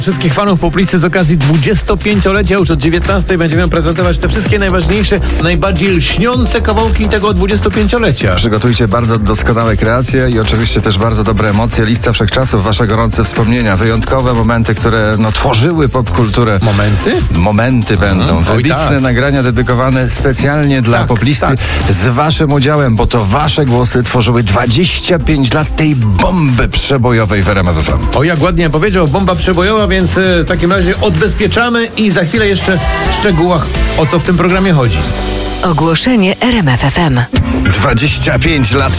Wszystkich fanów poplisty z okazji 25-lecia już od 19 będziemy prezentować te wszystkie najważniejsze, najbardziej lśniące kawałki tego 25-lecia. Przygotujcie bardzo doskonałe kreacje i oczywiście też bardzo dobre emocje. Lista wszechczasów, wasze gorące wspomnienia, wyjątkowe momenty, które tworzyły popkulturę. Momenty będą. Wybitne nagrania dedykowane specjalnie dla poplisty z waszym udziałem, bo to wasze głosy tworzyły 25 lat tej bomby przebojowej w RMF FM. O, jak ładnie powiedział, bomba przebojowa, więc w takim razie odbezpieczamy i za chwilę jeszcze w szczegółach, o co w tym programie chodzi. Ogłoszenie RMF FM. 25 lat